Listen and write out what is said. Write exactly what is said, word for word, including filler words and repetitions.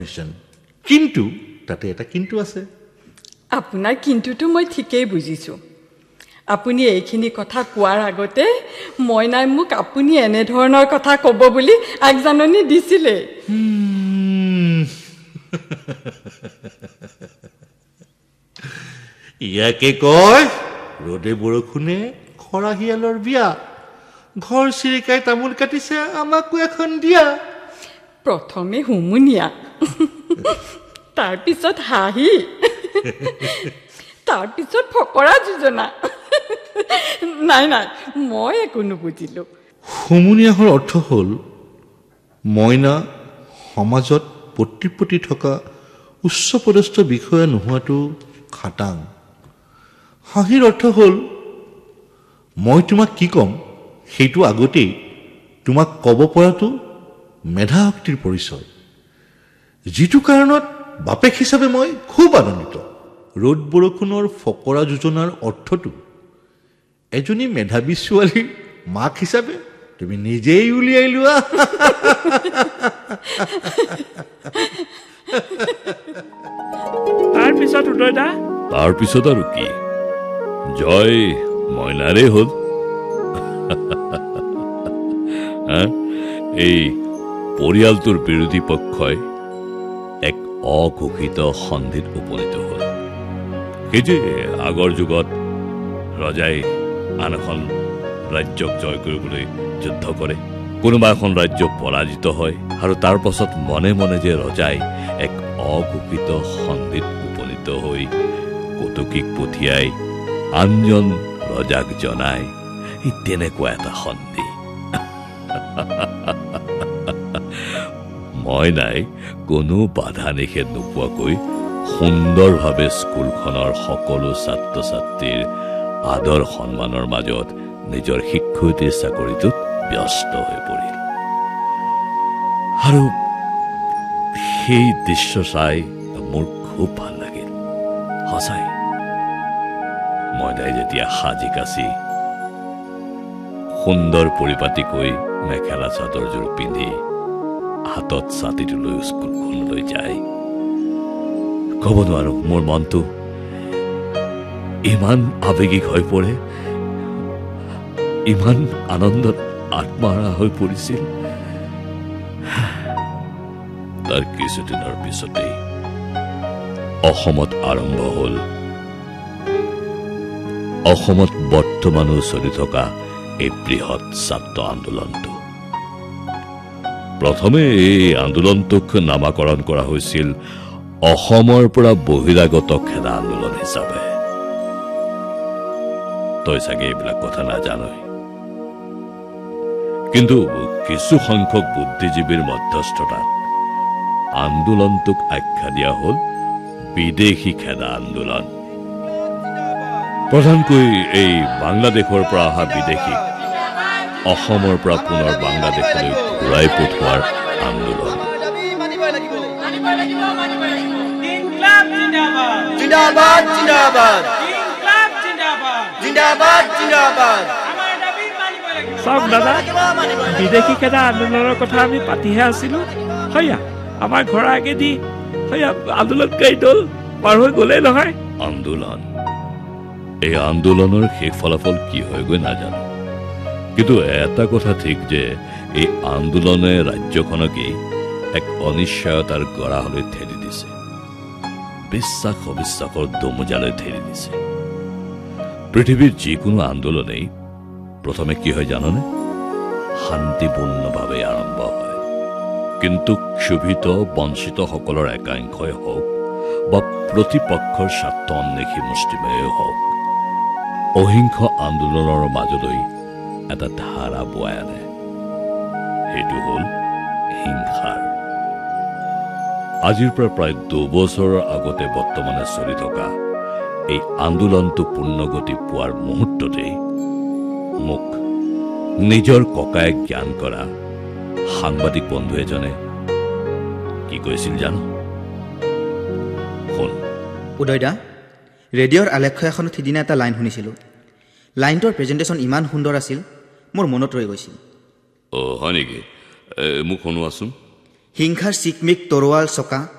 কিন্তু তাতে এটা কিন্তু আছে আপোনাৰ কিন্তুটো মই ঠিকেই বুজিছোঁ আপুনি এইখিনি কথা কোৱাৰ আগতে মইনাই মোক আপুনি এনে ধৰণৰ কথা ক'ব বুলি আগজাননী দিছিলে ইয়াকে কয় ৰ'দে বৰষুণে খৰাহিয়ালৰ বিয়া ঘৰ চিৰিকাই তামোল কাটিছে আমাকো এখন দিয়া প্ৰথমে হুমুনিয়া তাৰপিছত হাঁহি তাৰপিছত ফকৰা যোজনা নাই নাই মই একো নুবুজিলোঁ হুমুনিয়াহৰ অৰ্থ হ'ল মইনা সমাজত প্ৰতিপত্তি থকা উচ্চপদস্থ বিষয়া নোহোৱাটো খাটাং হাঁহিৰ অৰ্থ হ'ল মই তোমাক কি ক'ম সেইটো আগতেই তোমাক ক'ব পৰাটো মেধা শক্তিৰ পৰিচয় যিটো কাৰণত বাপেক হিচাপে মই খুব আনন্দিত ৰ'দ বৰষুণৰ ফকৰা যোজনাৰ অৰ্থটো এজনী মেধাৱী ছোৱালীৰ মাক হিচাপে তুমি নিজেই উলিয়াই লোৱা তাৰ পিছত উদয়দা তাৰ পিছত আৰু কি জয় মইনাৰে হ'ল এই পৰিয়ালটোৰ বিৰোধী পক্ষই এক অঘোষিত সন্ধিত উপনীত হ'ল সেই যে আগৰ যুগত ৰজাই আন এখন ৰাজ্যক জয় কৰিবলৈ যুদ্ধ কৰে কোনোবা এখন ৰাজ্য পৰাজিত হয় আৰু তাৰ পাছত মনে মনে যে ৰজাই এক অঘোষিত সন্ধিত উপনীত হৈ কটকীক পঠিয়াই আনজন ৰজাক জনাই এই তেনেকুৱা এটা সন্ধি মই নাই কোনো বাধা নিষেধ নোপোৱাকৈ সুন্দৰভাৱে স্কুলখনৰ সকলো ছাত্ৰ ছাত্ৰীৰ আদৰ সন্মানৰ মাজত নিজৰ শিক্ষয়িত্ৰীৰ চাকৰিটোত ব্যস্ত হৈ পৰিল আৰু সেই দৃশ্য চাই মোৰ খুব ভাল লাগিল সঁচাই মইনাই যেতিয়া সাজি কাচি সুন্দৰ পৰিপাটিকৈ মেখেলা চাদৰযোৰ পিন্ধি হাতত ছাতিটো লৈ স্কুলখনলৈ যায় ক'ব নোৱাৰো মোৰ মনটো ইমান আৱেগিক হৈ পৰে ইমান আনন্দত আত্মহাৰা হৈ পৰিছিল তাৰ কিছুদিনৰ পিছতেই অসমত আৰম্ভ হ'ল অসমত বৰ্তমানো চলি থকা এই বৃহৎ ছাত্ৰ আন্দোলনটো প্ৰথমে এই আন্দোলনটোক নামাকৰণ কৰা হৈছিল অসমৰ পৰা বহিৰাগত খেদা আন্দোলন হিচাপে তই চাগে এইবিলাক কথা নাজানই কিন্তু কিছু সংখ্যক বুদ্ধিজীৱীৰ মধ্যস্থতাত আন্দোলনটোক আখ্যা দিয়া হ'ল বিদেশী খেদা আন্দোলন প্ৰধানকৈ এই বাংলাদেশৰ পৰা অহা বিদেশী অসমৰ পৰা পুনৰ বাংলাদেশলৈ ঘূৰাই পঠোৱাৰ আন্দোলন চাওক দাদা বিদেশী খেদা আন্দোলনৰ কথা আমি পাতিহে আছিলো হয়া আমাৰ ঘৰৰ আগেদি হয়া আন্দোলনকাৰী দল পাৰ হৈ গ'লেই নহয় আন্দোলন এই আন্দোলনৰ শেষ ফলাফল কি হয়গৈ নাজানো কিন্তু এটা কথা ঠিক যে এই আন্দোলনে ৰাজ্যখনকেই এক অনিশ্চয়তাৰ গৰাহলৈ ঠেলি দিছে বিশ্বাস অবিশ্বাসৰ দমোজালৈ ঠেলি দিছে পৃথিৱীৰ যিকোনো আন্দোলনেই প্ৰথমে কি হয় জাননে শান্তিপূৰ্ণভাৱে আৰম্ভ হয় কিন্তু ক্ষোভিত বঞ্চিতসকলৰ একাংশই হওক বা প্ৰতিপক্ষৰ স্বাৰ্থ অন্বেষী মুষ্টিমেয় হওক অহিংস আন্দোলনৰ মাজলৈ এটা ধাৰা বৈ আনে সেইটো হ'ল হিংসাৰ আজিৰ পৰা প্ৰায় দুবছৰৰ আগতে বৰ্তমানে চলি থকা এই আন্দোলনটো পূৰ্ণগতি পোৱাৰ মুহূৰ্ততেই মোক নিজৰ ককায়েক জ্ঞান কৰা সাংবাদিক বন্ধু এজনে কি কৈছিল জানো শুন উদয়দা ৰেডিঅ'ৰ আলেখ্য এখনত সিদিনা এটা লাইন শুনিছিলোঁ লাইনটোৰ প্ৰেজেণ্টেশ্যন ইমান সুন্দৰ আছিল মোৰ মনত ৰৈ গৈছিল অ' হয় নেকি মোক শুনোৱাচোন হিংসাৰ চিকমিক তৰোৱাল চকা